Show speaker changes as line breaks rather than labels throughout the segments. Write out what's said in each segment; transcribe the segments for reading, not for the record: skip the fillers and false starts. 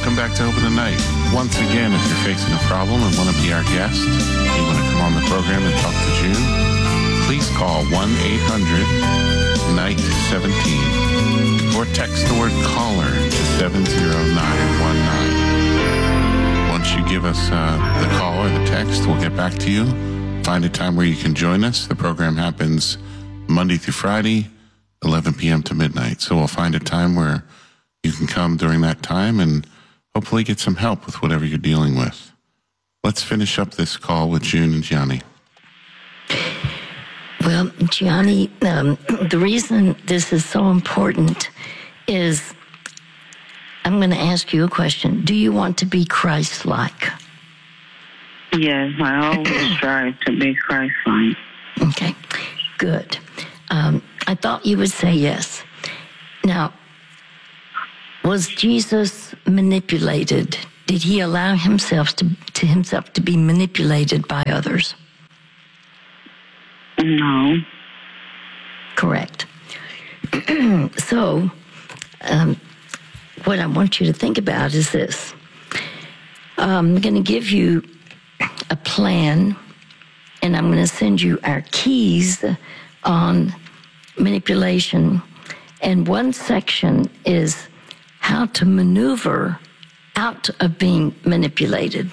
Welcome back to Open the Night. Once again, if you're facing a problem and want to be our guest, you want to come on the program and talk to June, please call 1-800-NIGHT-17 or text the word caller to 70919. Once you give us the call or the text, we'll get back to you. Find a time where you can join us. The program happens Monday through Friday, 11 p.m. to midnight. So we'll find a time where you can come during that time and hopefully get some help with whatever you're dealing with. Let's finish up this call with June and Gianni.
Well, Gianni, the reason this is so important is I'm going to ask you a question. Do you want to be Christ-like?
Yes, I always strive to be Christ-like.
Okay, good. I thought you would say yes. Now, was Jesus manipulated? Did he allow himself to be manipulated by others?
No.
Correct. So, what I want you to think about is this. I'm going to give you a plan, and I'm going to send you our keys on manipulation. And one section is how to maneuver out of being manipulated.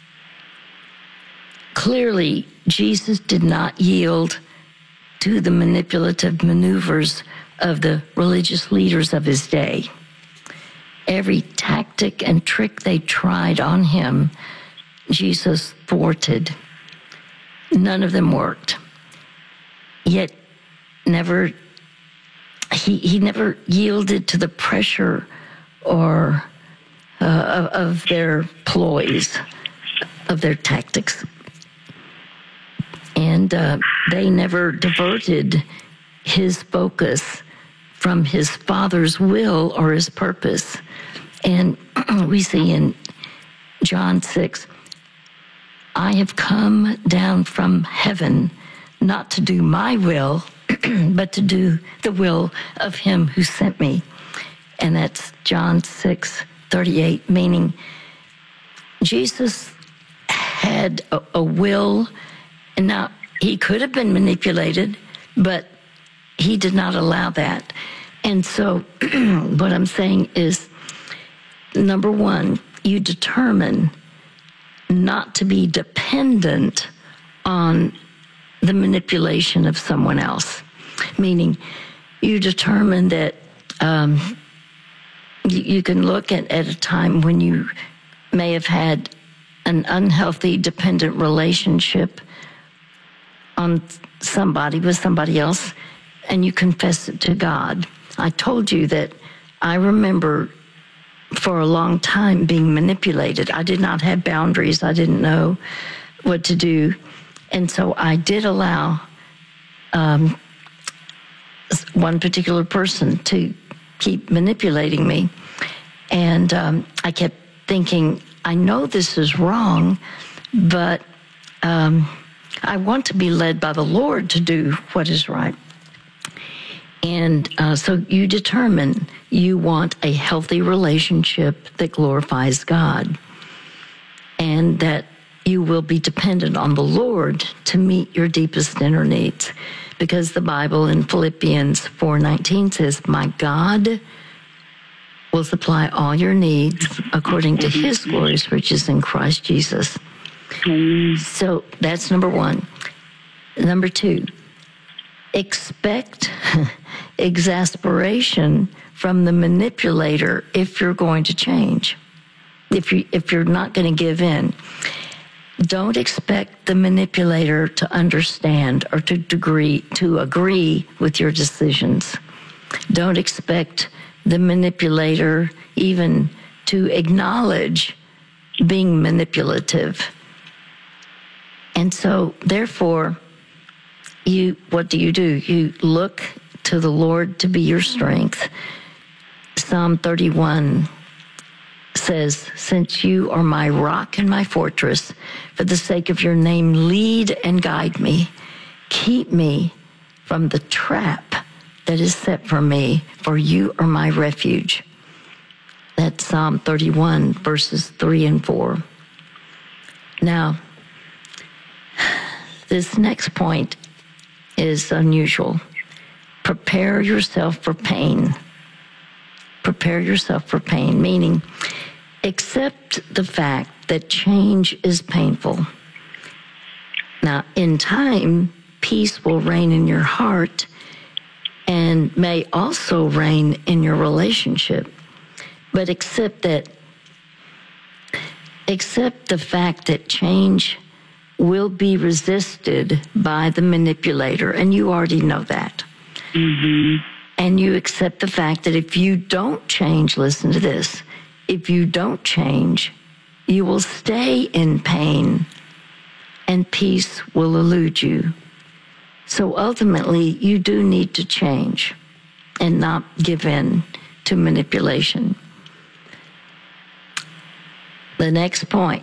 Clearly, Jesus did not yield to the manipulative maneuvers of the religious leaders of his day. Every tactic and trick they tried on him, Jesus thwarted. None of them worked. Yet he never yielded to the pressure or of their ploys, of their tactics. And they never diverted his focus from his Father's will or his purpose. And we see in John 6, I have come down from heaven not to do my will, but to do the will of him who sent me. And that's John 6:38, meaning Jesus had a will, and now he could have been manipulated, but he did not allow that. And so what I'm saying is, number one, you determine not to be dependent on the manipulation of someone else, meaning you determine that you can look at a time when you may have had an unhealthy dependent relationship on somebody with somebody else, and you confess it to God. I told you that I remember for a long time being manipulated. I did not have boundaries. I didn't know what to do. And so I did allow one particular person to keep manipulating me. And I kept thinking, I know this is wrong, but I want to be led by the Lord to do what is right. And so you determine you want a healthy relationship that glorifies God, and that you will be dependent on the Lord to meet your deepest inner needs. Because the Bible in Philippians 4:19 says, my God will supply all your needs according to his glorious riches in Christ Jesus. So that's number one. Number two, expect exasperation from the manipulator if you're going to change. If you're not going to give in, don't expect the manipulator to understand or to agree with your decisions. Don't expect the manipulator even to acknowledge being manipulative. And so, therefore, what do? You look to the Lord to be your strength. Psalm 31 says, since you are my rock and my fortress, for the sake of your name, lead and guide me. Keep me from the trap that is set for me, for you are my refuge. That's Psalm 31, verses 3 and 4. Now, this next point is unusual. Prepare yourself for pain. Prepare yourself for pain, meaning accept the fact that change is painful. Now, in time, peace will reign in your heart and may also reign in your relationship. But accept the fact that change will be resisted by the manipulator, and you already know that. Mm-hmm. And you accept the fact that if you don't change, listen to this, if you don't change, you will stay in pain and peace will elude you. So ultimately, you do need to change and not give in to manipulation. The next point,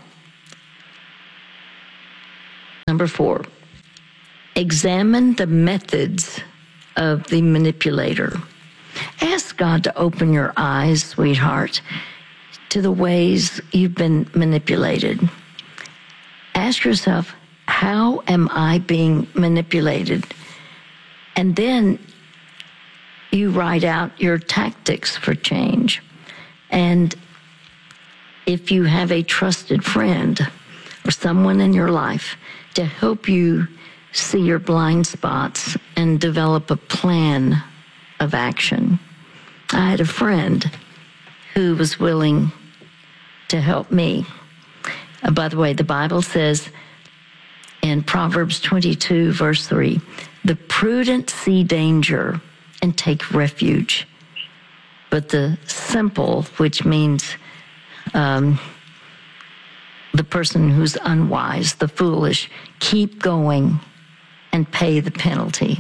number 4, examine the methods of the manipulator. Ask God to open your eyes, sweetheart, to the ways you've been manipulated. Ask yourself, how am I being manipulated? And then you write out your tactics for change. And if you have a trusted friend or someone in your life to help you see your blind spots and develop a plan of action. I had a friend who was willing to help me. By the way, the Bible says in Proverbs 22, verse 3, the prudent see danger and take refuge, but the simple, which means the person who's unwise, the foolish, keep going and pay the penalty.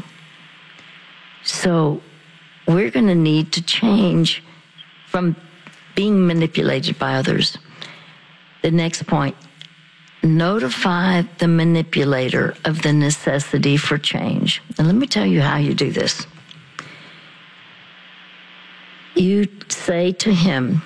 So we're going to need to change from being manipulated by others. The next point, notify the manipulator of the necessity for change. And let me tell you how you do this. You say to him,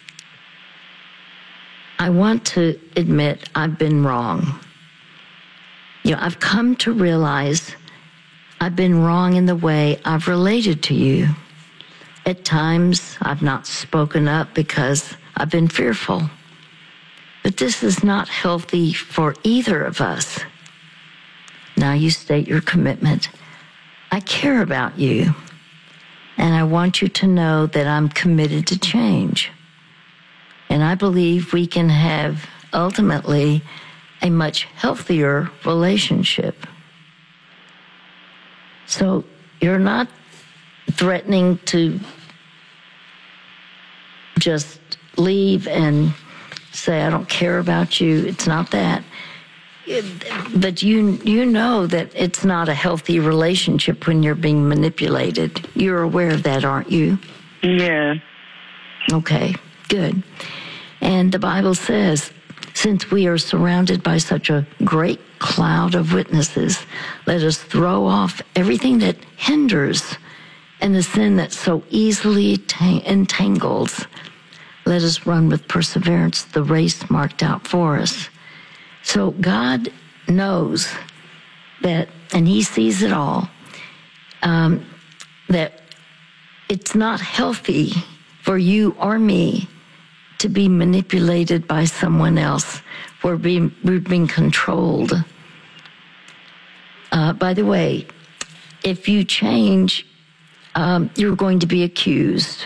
I want to admit I've been wrong. I've come to realize I've been wrong in the way I've related to you. At times, I've not spoken up because I've been fearful. But this is not healthy for either of us. Now you state your commitment. I care about you, and I want you to know that I'm committed to change. And I believe we can have, ultimately, a much healthier relationship. So you're not threatening to just leave and say, I don't care about you. It's not that. But you know that it's not a healthy relationship when you're being manipulated. You're aware of that, aren't you?
Yeah.
Okay, good. And the Bible says, since we are surrounded by such a great cloud of witnesses, let us throw off everything that hinders and the sin that so easily entangles. Let us run with perseverance the race marked out for us. So God knows that, and he sees it all, that it's not healthy for you or me to be manipulated by someone else. We're being controlled. By the way, if you change, you're going to be accused.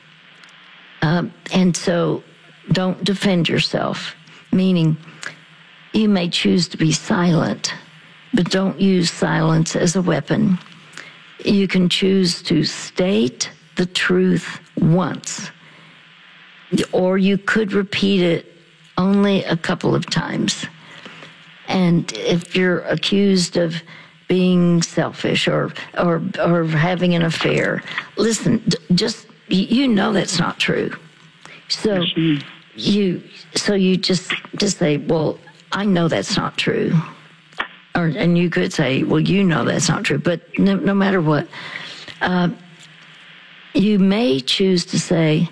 And so don't defend yourself, meaning you may choose to be silent, but don't use silence as a weapon. You can choose to state the truth once, or you could repeat it only a couple of times. And if you're accused of being selfish or having an affair, listen, just, you know that's not true. So you just say, well, I know that's not true. And you could say, well, you know that's not true. But no matter what, you may choose to say,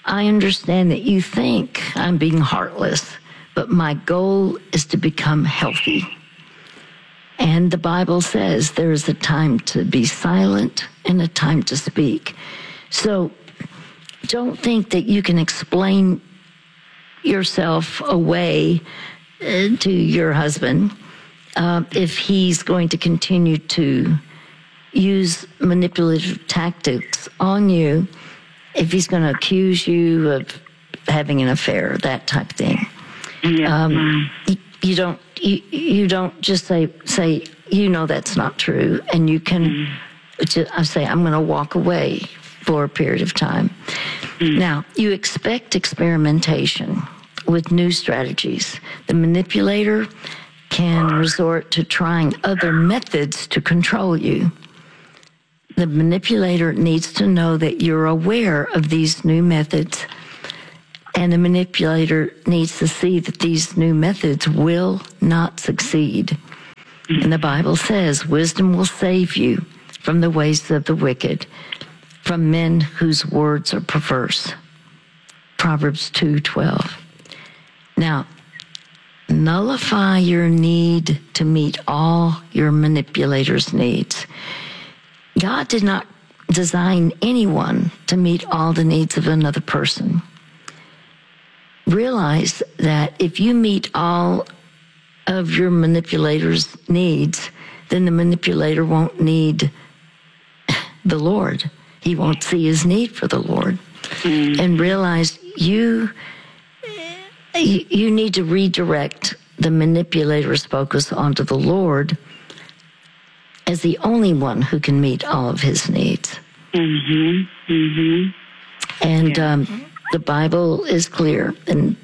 I understand that you think I'm being heartless, but my goal is to become healthy. And the Bible says there is a time to be silent and a time to speak. So don't think that you can explain yourself away to your husband if he's going to continue to use manipulative tactics on you, if he's going to accuse you of having an affair, that type of thing.
Yeah.
You don't just say that's not true, and you can I say I'm going to walk away for a period of time. Now, you expect experimentation with new strategies. The manipulator can resort to trying other methods to control you. The manipulator needs to know that you're aware of these new methods, and the manipulator needs to see that these new methods will not succeed. And the Bible says wisdom will save you from the ways of the wicked, from men whose words are perverse. Proverbs 2:12. Now, nullify your need to meet all your manipulator's needs. God did not design anyone to meet all the needs of another person. Realize that if you meet all of your manipulator's needs, then the manipulator won't need the Lord. He won't see his need for the Lord. And realize you need to redirect the manipulator's focus onto the Lord as the only one who can meet all of his needs. And the Bible is clear in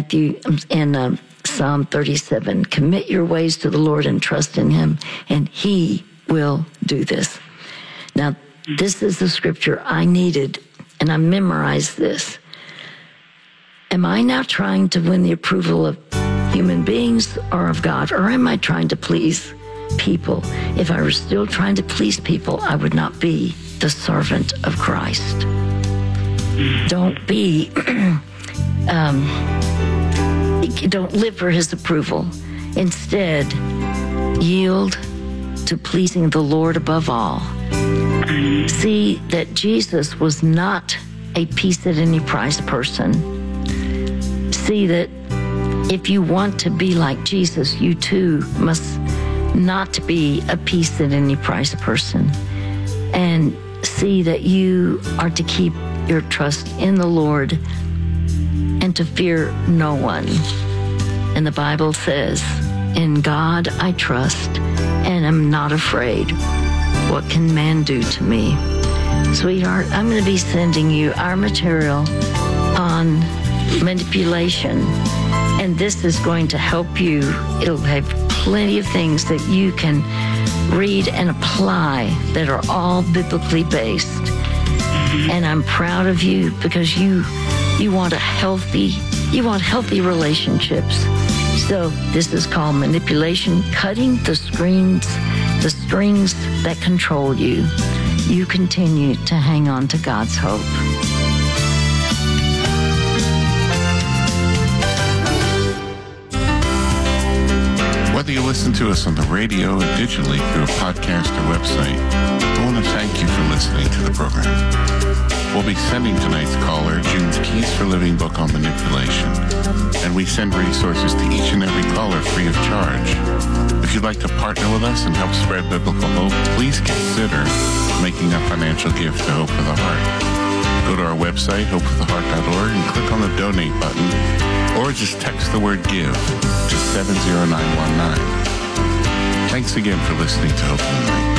Psalm 37, commit your ways to the Lord and trust in him, and he will do this. Now, this is the scripture I needed, and I memorized this. Am I now trying to win the approval of human beings or of God, or am I trying to please people? If I were still trying to please people, I would not be the servant of Christ. Don't be, don't live for his approval. Instead, yield to pleasing the Lord above all. See that Jesus was not a peace at any price person. See that if you want to be like Jesus, you too must not be a peace at any price person. And see that you are to keep your trust in the Lord and to fear no one. And the Bible says, in God I trust and am not afraid. What can man do to me? Sweetheart, I'm going to be sending you our material on manipulation, and this is going to help you. It'll have plenty of things that you can read and apply that are all biblically based. And I'm proud of you because you want healthy relationships. So this is called manipulation, cutting the strings that control you. You continue to hang on to God's hope.
Whether you listen to us on the radio or digitally through a podcast or website, I want to thank you for listening to the program. We'll be sending tonight's caller June's Keys for Living book on manipulation, and we send resources to each and every caller free of charge. If you'd like to partner with us and help spread biblical hope, please consider making a financial gift to Hope for the Heart. Go to our website, hopefortheheart.org, and click on the donate button, or just text the word give to 70919. Thanks again for listening to Hope in the Night.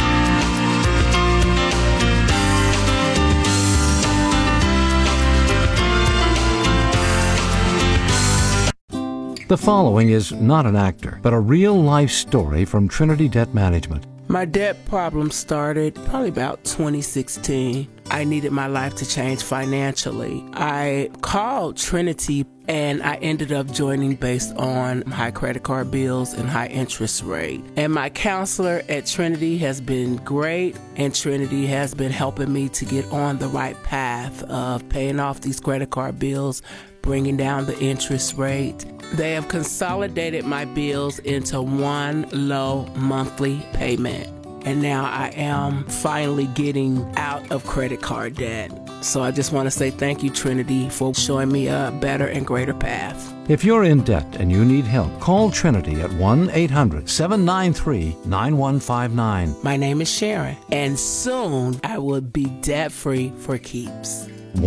The following is not an actor, but a real-life story from Trinity Debt Management.
My debt problem started probably about 2016. I needed my life to change financially. I called Trinity And I ended up joining based on high credit card bills and high interest rate. And my counselor at Trinity has been great, and Trinity has been helping me to get on the right path of paying off these credit card bills, bringing down the interest rate. They have consolidated my bills into one low monthly payment. And now I am finally getting out of credit card debt. So I just want to say thank you, Trinity, for showing me a better and greater path.
If you're in debt and you need help, call Trinity at 1-800-793-9159.
My name is Sharon, and soon I will be debt-free for keeps.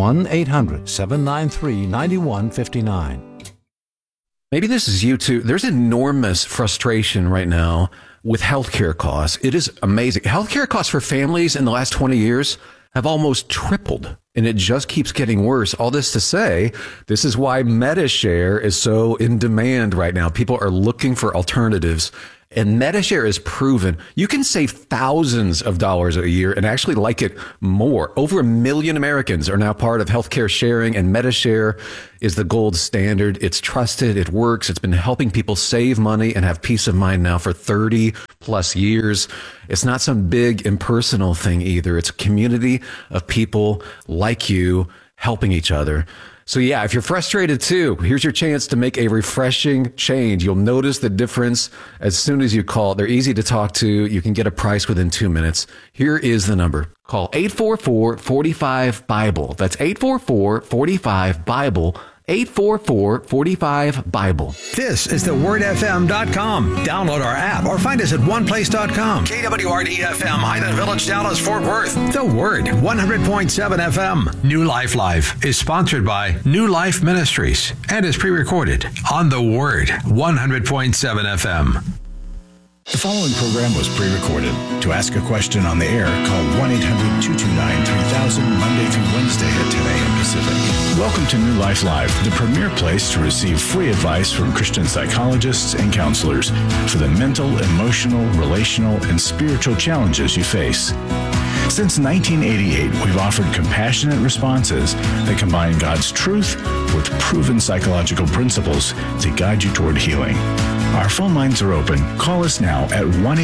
1-800-793-9159.
Maybe this is you too. There's enormous frustration right now with healthcare costs. It is amazing. Healthcare costs for families in the last 20 years have almost tripled, and it just keeps getting worse. All this to say, this is why MediShare is so in demand right now. People are looking for alternatives, and MediShare is proven you can save thousands of dollars a year and actually like it more. Over 1 million Americans are now part of healthcare sharing, and MediShare is the gold standard. It's trusted. It works. It's been helping people save money and have peace of mind now for 30 plus years. It's not some big impersonal thing either. It's a community of people like you helping each other. So yeah, if you're frustrated too, here's your chance to make a refreshing change. You'll notice the difference as soon as you call. They're easy to talk to. You can get a price within 2 minutes. Here is the number. Call 844-45-BIBLE. That's 844-45-BIBLE. 844-45-BIBLE.
This is thewordfm.com. Download our app or find us at oneplace.com. KWRD-FM, Highland Village, Dallas, Fort Worth. The Word, 100.7 FM. New Life Live is sponsored by New Life Ministries and is pre-recorded on The Word, 100.7 FM.
The following program was pre-recorded. To ask a question on the air, call 1-800-229-3000 Monday through Wednesday at 10 a.m. Pacific. Welcome to New Life Live, the premier place to receive free advice from Christian psychologists and counselors for the mental, emotional, relational, and spiritual challenges you face. Since 1988, we've offered compassionate responses that combine God's truth with proven psychological principles to guide you toward healing. Our phone lines are open. Call us now at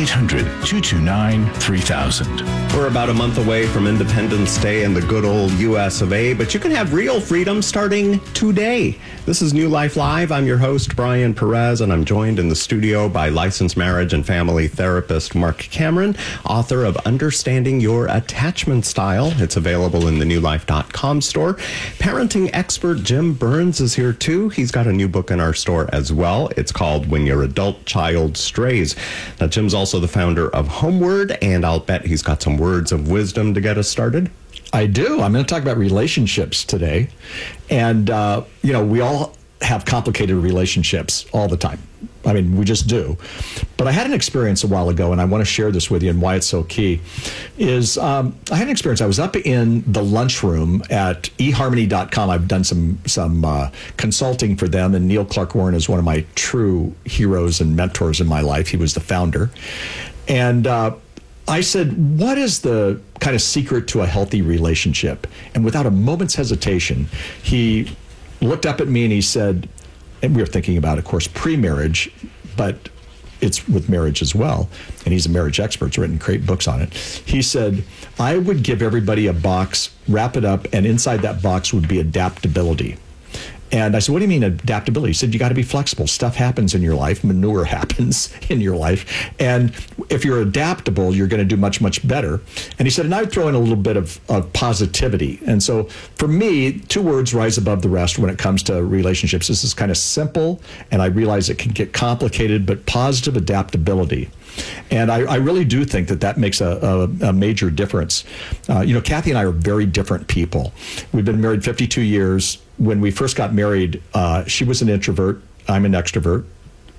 1-800-229-3000.
We're about a month away from Independence Day in the good old U.S. of A., but you can have real freedom starting today. This is New Life Live. I'm your host, Brian Perez, and I'm joined in the studio by licensed marriage and family therapist Mark Cameron, author of Understanding Your Attachment Style. It's available in the newlife.com store. Parenting expert Jim Burns is here too. He's got a new book in our store as well. It's called When Your Adult Child Strays. Now, Jim's also the founder of Homeword, and I'll bet he's got some words of wisdom to get us started.
I do. I'm going to talk about relationships today. And, we all have complicated relationships all the time. I mean, we just do. But I had an experience a while ago, and I want to share this with you and why it's so key, is I had an experience. I was up in the lunchroom at eharmony.com. I've done some consulting for them, and Neil Clark Warren is one of my true heroes and mentors in my life. He was the founder. And I said, what is the kind of secret to a healthy relationship? And without a moment's hesitation, he looked up at me and he said, and we were thinking about, of course, pre-marriage, but it's with marriage as well. And he's a marriage expert, he's written great books on it. He said, I would give everybody a box, wrap it up, and inside that box would be adaptability. And I said, what do you mean adaptability? He said, you got to be flexible. Stuff happens in your life. Manure happens in your life. And if you're adaptable, you're going to do much, much better. And he said, and I would throw in a little bit of positivity. And so for me, 2 words rise above the rest when it comes to relationships. This is kind of simple, and I realize it can get complicated, but positive adaptability. And I really do think that makes a major difference. Kathy and I are very different people. We've been married 52 years. When we first got married, she was an introvert. I'm an extrovert.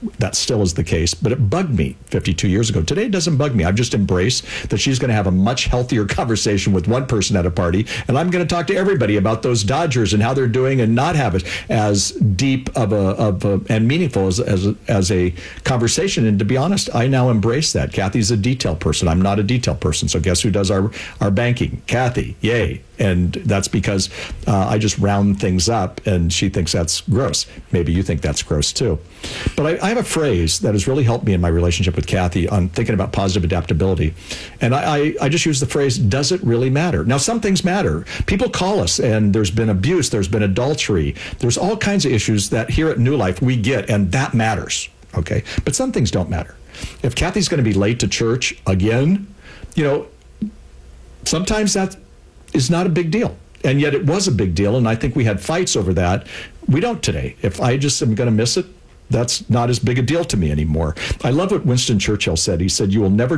that still is the case, but it bugged me 52 years ago. Today, it doesn't bug me. I've just embraced that she's going to have a much healthier conversation with one person at a party, and I'm going to talk to everybody about those Dodgers and how they're doing, and not have it as deep and meaningful as a conversation. And to be honest, I now embrace that. Kathy's a detail person. I'm not a detail person. So guess who does our banking? Kathy. Yay. And that's because I just round things up, and she thinks that's gross. Maybe you think that's gross too. But I have a phrase that has really helped me in my relationship with Kathy on thinking about positive adaptability. And I just use the phrase, does it really matter? Now, some things matter. People call us, and there's been abuse, there's been adultery, there's all kinds of issues that here at New Life we get, and that matters. Okay? But some things don't matter. If Kathy's going to be late to church again, sometimes that is not a big deal. And yet it was a big deal, and I think we had fights over that. We don't today. If I just am going to miss it, that's not as big a deal to me anymore. I love what Winston Churchill said. He said, you will never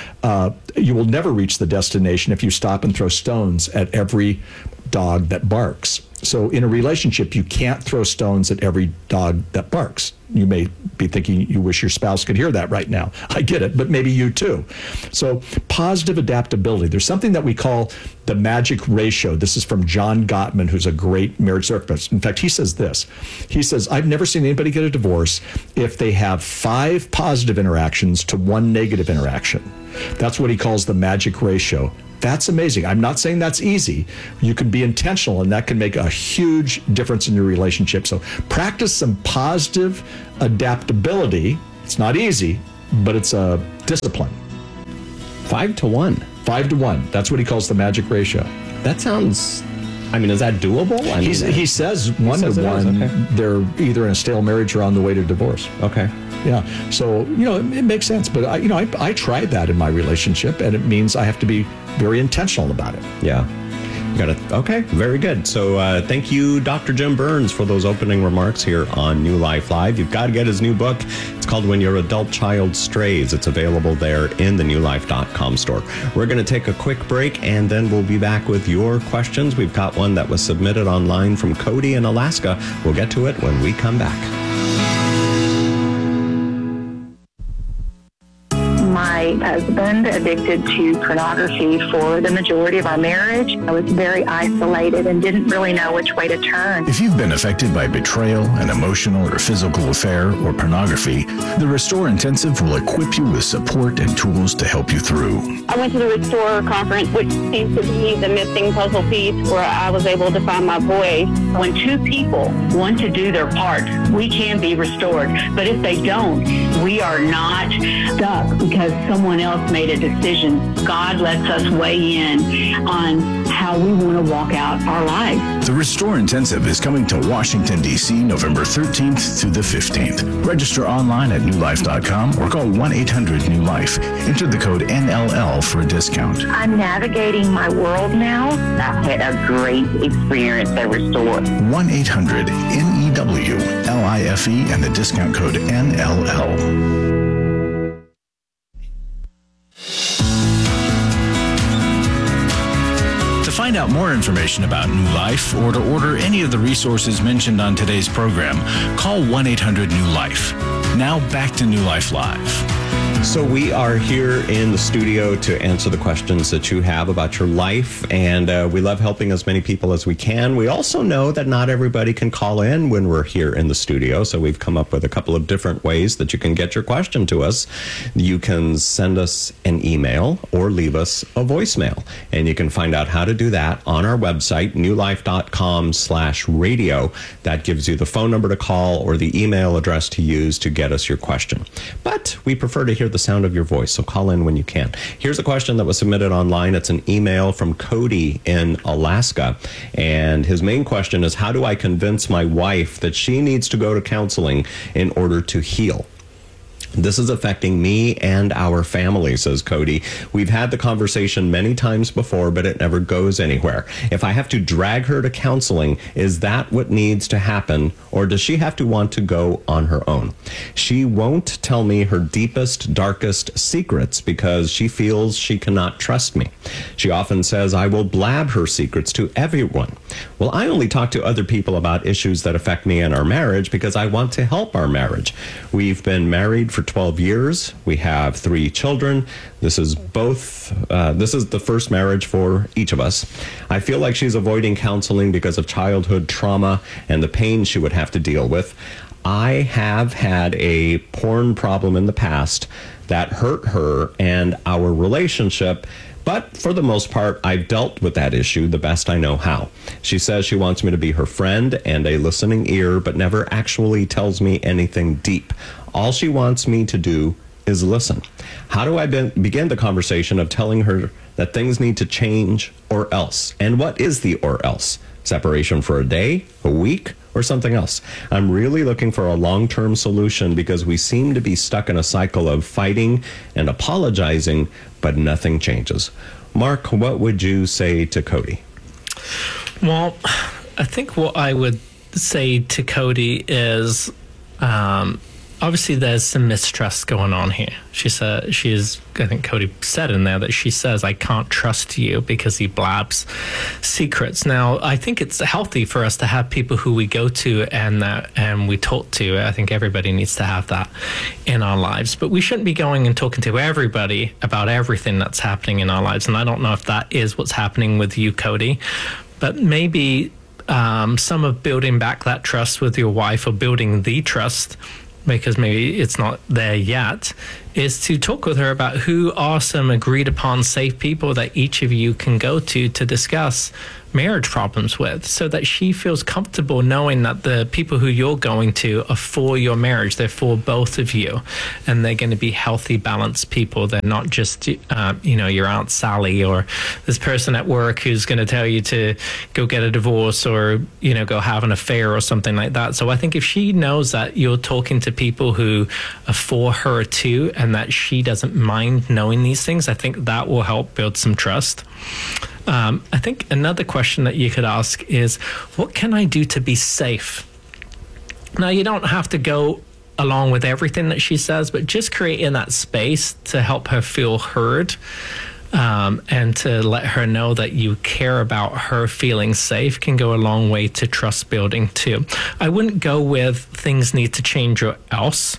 reach the destination if you stop and throw stones at every dog that barks. So in a relationship, you can't throw stones at every dog that barks. You may be thinking you wish your spouse could hear that right now. I get it, but maybe you too. So positive adaptability. There's something that we call the magic ratio. This is from John Gottman, who's a great marriage therapist. In fact, he says this. He says, I've never seen anybody get a divorce if they have 5 positive interactions to 1 negative interaction. That's what he calls the magic ratio. That's amazing. I'm not saying that's easy. You can be intentional, and that can make a huge difference in your relationship. So practice some positive adaptability. It's not easy, but it's a discipline.
5 to 1.
5 to 1. That's what he calls the magic ratio.
That sounds... is that doable?
He says 1 to 1. Okay. They're either in a stale marriage or on the way to divorce.
Okay.
Yeah. So, it makes sense. But, I tried that in my relationship, and it means I have to be very intentional about it.
Yeah. Okay, very good. So thank you, Dr. Jim Burns, for those opening remarks here on New Life Live. You've got to get his new book. It's called When Your Adult Child Strays. It's available there in the newlife.com store. We're going to take a quick break, and then we'll be back with your questions. We've got one that was submitted online from Cody in Alaska. We'll get to it when we come back.
My husband addicted to pornography for the majority of our marriage. I was very isolated and didn't really know which way to turn.
If you've been affected by betrayal, an emotional or physical affair, or pornography, the Restore Intensive will equip you with support and tools to help you through.
I went to the Restore conference, which seems to be the missing puzzle piece where I was able to find my voice.
When 2 people want to do their part, we can be restored. But if they don't, we are not stuck because someone else made a decision. God lets us weigh in on how we want to walk out our lives.
The Restore Intensive is coming to Washington, D.C. November 13th through the 15th. Register online at newlife.com or call 1-800-NEW-LIFE. Enter the code NLL for a discount.
I'm navigating my world now. I've had a great experience at Restore.
1-800-NEWLIFE and the discount code NLL. To find out more information about New Life or to order any of the resources mentioned on today's program, call 1-800-NEW-LIFE. Now back to New Life Live.
So we are here in the studio to answer the questions that you have about your life, and we love helping as many people as we can. We also know that not everybody can call in when we're here in the studio, so we've come up with a couple of different ways that you can get your question to us. You can send us an email or leave us a voicemail, and you can find out how to do that on our website, newlife.com/radio. That gives you the phone number to call or the email address to use to get us your question. But we prefer to hear the sound of your voice, so call in when you can. Here's a question that was submitted online. It's an email from Cody in Alaska, and his main question is, how do I convince my wife that she needs to go to counseling in order to heal? This is affecting me and our family, says Cody. We've had the conversation many times before, but it never goes anywhere. If I have to drag her to counseling, is that what needs to happen, or does she have to want to go on her own? She won't tell me her deepest, darkest secrets because she feels she cannot trust me. She often says I will blab her secrets to everyone. Well, I only talk to other people about issues that affect me and our marriage because I want to help our marriage. We've been married for 12 years. We have 3 children. This is the first marriage for each of us. I feel like she's avoiding counseling because of childhood trauma and the pain she would have to deal with. I have had a porn problem in the past that hurt her and our relationship, but for the most part, I've dealt with that issue the best I know how. She says she wants me to be her friend and a listening ear, but never actually tells me anything deep. All she wants me to do is listen. How do I begin the conversation of telling her that things need to change or else? And what is the or else? Separation for a day, a week, or something else? I'm really looking for a long-term solution because we seem to be stuck in a cycle of fighting and apologizing, but nothing changes. Mark, what would you say to Cody?
Well, I think what I would say to Cody is, obviously there's some mistrust going on here. I think Cody said in there that she says, I can't trust you because he blabs secrets. Now, I think it's healthy for us to have people who we go to and we talk to. I think everybody needs to have that in our lives. But we shouldn't be going and talking to everybody about everything that's happening in our lives. And I don't know if that is what's happening with you, Cody. But maybe some of building back that trust with your wife, or building the trust, because maybe it's not there yet, is to talk with her about who are some agreed upon safe people that each of you can go to discuss marriage problems with, so that she feels comfortable knowing that the people who you're going to are for your marriage. They're for both of you, and they're going to be healthy, balanced people. They're not just, your Aunt Sally or this person at work who's going to tell you to go get a divorce or, go have an affair or something like that. So I think if she knows that you're talking to people who are for her too, and that she doesn't mind knowing these things, I think that will help build some trust. I think another question that you could ask is, what can I do to be safe? Now, you don't have to go along with everything that she says, but just creating that space to help her feel heard, and to let her know that you care about her feeling safe can go a long way to trust building too. I wouldn't go with things need to change or else,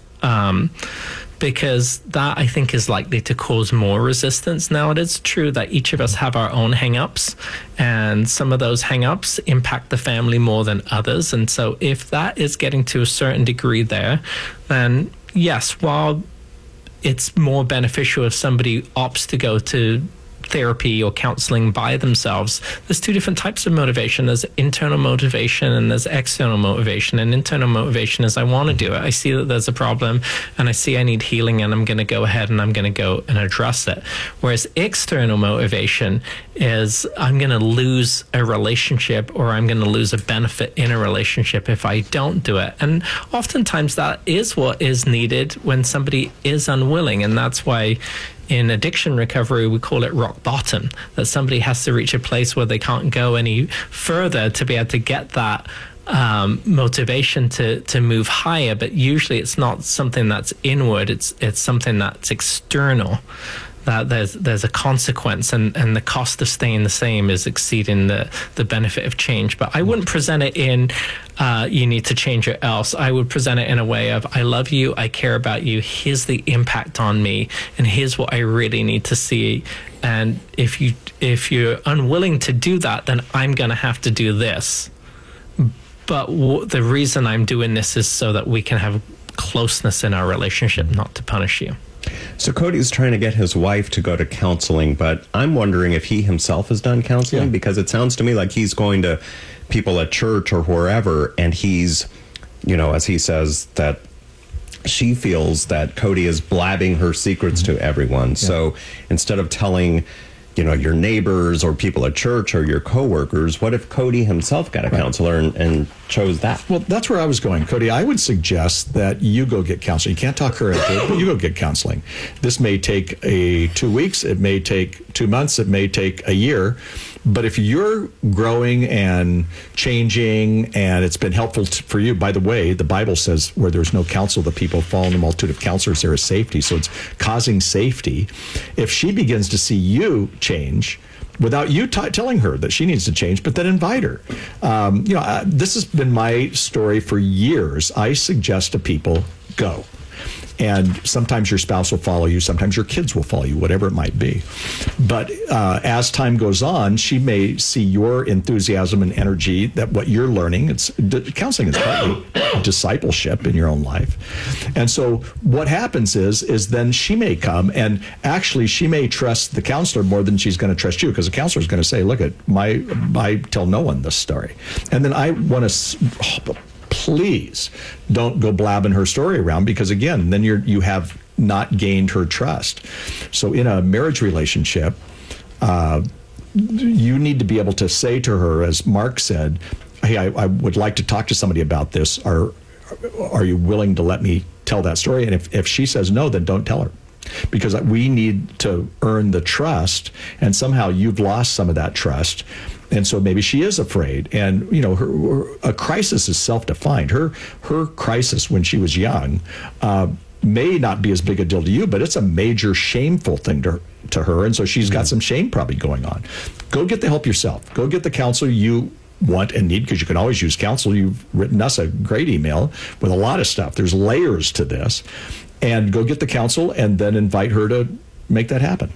because that, I think, is likely to cause more resistance. Now, it is true that each of us have our own hang-ups, and some of those hang-ups impact the family more than others. And so if that is getting to a certain degree there, then yes, while it's more beneficial if somebody opts to go to therapy or counseling by themselves, there's 2 different types of motivation. There's internal motivation and there's external motivation. And internal motivation is, I want to do it. I see that there's a problem and I see I need healing, and I'm going to go ahead and I'm going to go and address it. Whereas external motivation is, I'm going to lose a relationship, or I'm going to lose a benefit in a relationship if I don't do it. And oftentimes that is what is needed when somebody is unwilling. And that's why in addiction recovery, we call it rock bottom, that somebody has to reach a place where they can't go any further to be able to get that motivation to move higher. But usually it's not something that's inward, it's something that's external, that there's a consequence, and the cost of staying the same is exceeding the benefit of change. But I wouldn't present it in you need to change or else. I would present it in a way of, I love you, I care about you, here's the impact on me, and here's what I really need to see. And if you're unwilling to do that, then I'm going to have to do this. But the reason I'm doing this is so that we can have closeness in our relationship, not to punish you.
So Cody's trying to get his wife to go to counseling, but I'm wondering if he himself has done counseling, because it sounds to me like he's going to people at church or wherever, and he's, as he says, that she feels that Cody is blabbing her secrets to everyone. Yeah. So instead of telling your neighbors or people at church or your coworkers. What if Cody himself got a counselor and chose that?
Well, that's where I was going, Cody. I would suggest that you go get counseling. You can't talk her into it, but you go get counseling. This may take 2 weeks. It may take 2 months. It may take a year. But if you're growing and changing and it's been helpful for you, by the way, the Bible says where there's no counsel, the people fall in the multitude of counselors, there is safety. So it's causing safety. If she begins to see you change without you telling her that she needs to change, but then invite her. This has been my story for years. I suggest to people, go. And sometimes your spouse will follow you. Sometimes your kids will follow you, whatever it might be. But as time goes on, she may see your enthusiasm and energy, that what you're learning. Counseling is partly discipleship in your own life. And so what happens is then she may come, and actually she may trust the counselor more than she's going to trust you, because the counselor is going to say, look, I tell no one this story. And then I want to... Please don't go blabbing her story around, because again, then you have not gained her trust. So in a marriage relationship, you need to be able to say to her, as Mark said, hey, I would like to talk to somebody about this. Are you willing to let me tell that story? And if she says no, then don't tell her. Because we need to earn the trust, and somehow you've lost some of that trust. And so maybe she is afraid. And, a crisis is self-defined. Her crisis when she was young may not be as big a deal to you, but it's a major shameful thing to her. And so she's got some shame probably going on. Go get the help yourself. Go get the counselor you want and need, because you can always use counsel. You've written us a great email with a lot of stuff. There's layers to this. And go get the counsel and then invite her to make that happen.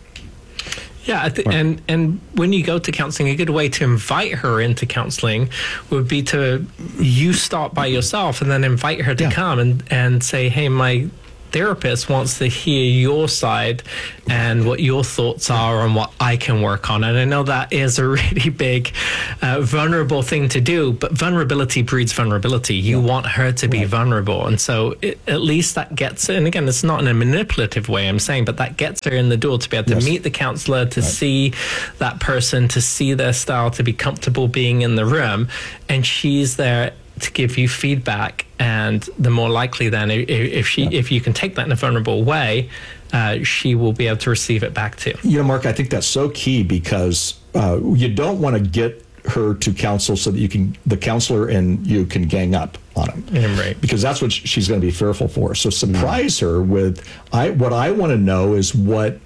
Yeah, and when you go to counseling, a good way to invite her into counseling would be you start by yourself and then invite her to come and say, hey, my therapist wants to hear your side and what your thoughts are and what I can work on. And I know that is a really big, vulnerable thing to do, but vulnerability breeds vulnerability. You want her to be vulnerable. And so at least that gets her, and again, it's not in a manipulative way I'm saying, but that gets her in the door to be able to meet the counselor, to see that person, to see their style, to be comfortable being in the room. And she's there to give you feedback, and the more likely then if you can take that in a vulnerable way, she will be able to receive it back too.
Mark, I think that's so key, because you don't want to get her to counsel so that the counselor and you can gang up on him.
Right.
Because that's what she's going to be fearful for. So surprise her with, what I want to know is what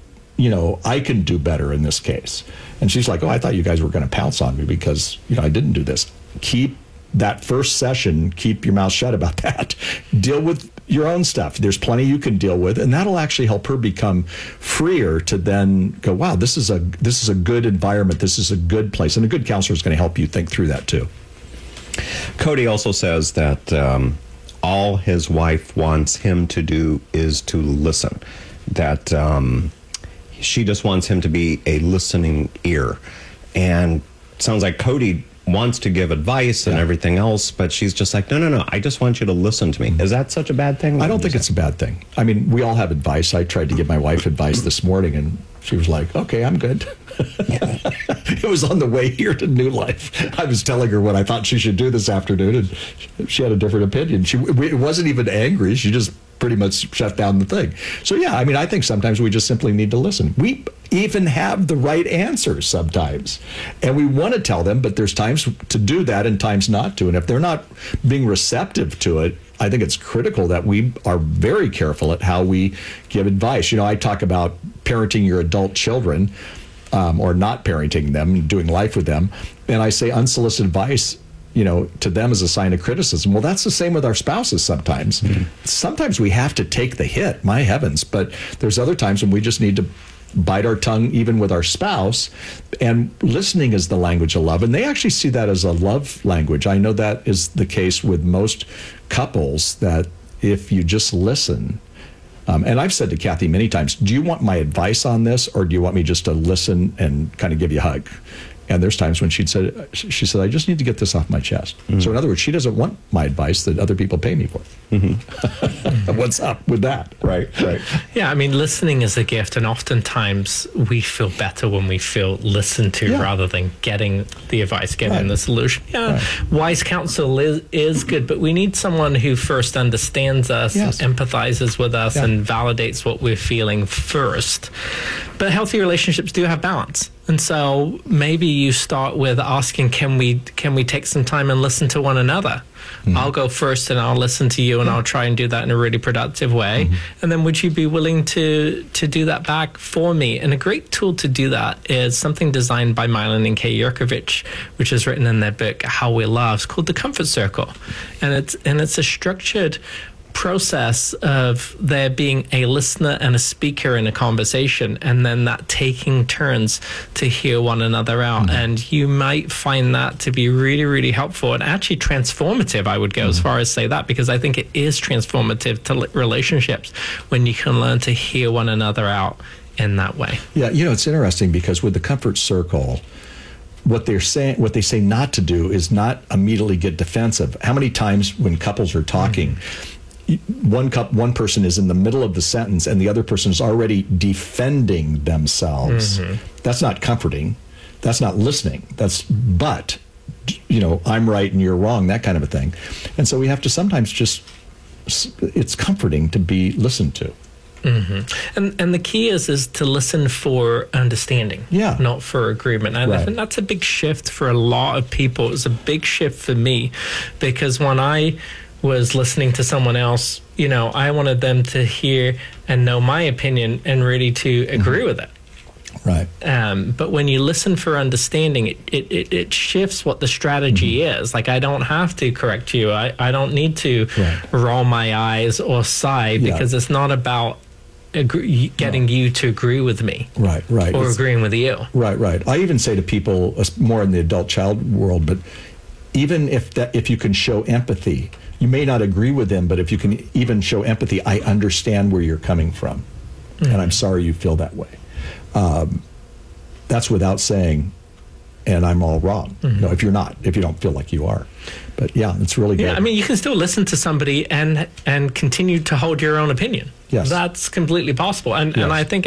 I can do better in this case. And she's like, oh, I thought you guys were going to pounce on me because I didn't do this. Keep that first session, keep your mouth shut about that. Deal with your own stuff. There's plenty you can deal with, and that'll actually help her become freer to then go, wow, this is a good environment. This is a good place. And a good counselor is going to help you think through that too.
Cody also says that all his wife wants him to do is to listen. That she just wants him to be a listening ear. And it sounds like Cody wants to give advice and everything else, but she's just like, no, I just want you to listen to me. Is that such a bad thing?
I don't think it's a bad thing. I mean, we all have advice. I tried to give my wife advice this morning, and she was like, okay, I'm good. It was on the way here to New Life. I was telling her what I thought she should do this afternoon, and she had a different opinion. It wasn't even angry. She just pretty much shut down the thing. So, yeah, I mean, I think sometimes we just simply need to listen. We even have the right answers sometimes, and we want to tell them, but there's times to do that and times not to. And if they're not being receptive to it, I think it's critical that we are very careful at how we give advice. I talk about parenting your adult children, or not parenting them, doing life with them, and I say unsolicited advice to them as a sign of criticism. Well, that's the same with our spouses sometimes. Mm-hmm. Sometimes we have to take the hit, my heavens, but there's other times when we just need to bite our tongue even with our spouse, and listening is the language of love. And they actually see that as a love language. I know that is the case with most couples, that if you just listen, and I've said to Kathy many times, do you want my advice on this, or do you want me just to listen and kind of give you a hug? And there's times when she said, I just need to get this off my chest. So in other words, she doesn't want my advice that other people pay me for. What's up with that? Right.
Yeah, I mean, listening is a gift, and oftentimes we feel better when we feel listened to rather than getting the advice, getting the solution. Yeah, wise counsel is good, but we need someone who first understands us, empathizes with us, and validates what we're feeling first. But healthy relationships do have balance. And so maybe you start with asking, can we take some time and listen to one another? I'll go first and I'll listen to you, and I'll try and do that in a really productive way. And then would you be willing to do that back for me? And a great tool to do that is something designed by Milan and Kay Yerkovich, which is written in their book, How We Love. It's called the Comfort Circle. And it's a structured process of there being a listener and a speaker in a conversation, and then that taking turns to hear one another out. And you might find that to be really, really helpful and actually transformative. I would go as far as say that, because I think it is transformative to relationships when you can learn to hear one another out in that way.
Yeah, it's interesting because with the Comfort Circle, what they say not to do is not immediately get defensive. How many times when couples are talking, one person is in the middle of the sentence and the other person is already defending themselves. That's not comforting. That's not listening. But I'm right and you're wrong, that kind of a thing. And so we have to sometimes it's comforting to be listened to.
And the key is to listen for understanding, not for agreement. And I think that's a big shift for a lot of people. It's a big shift for me, because when I was listening to someone else, I wanted them to hear and know my opinion and really to agree with it.
Right.
But when you listen for understanding, it shifts what the strategy is. Like, I don't have to correct you. I don't need to roll my eyes or sigh, because it's not about getting you to agree with me. Right. Or agreeing with you.
Right. I even say to people, more in the adult child world, but even if you can show empathy, you may not agree with them, but if you can even show empathy, I understand where you're coming from, and I'm sorry you feel that way. That's without saying, and I'm all wrong. If you don't feel like you are. But yeah, it's really good.
Yeah, I mean, you can still listen to somebody and continue to hold your own opinion.
Yes.
That's completely possible. And I think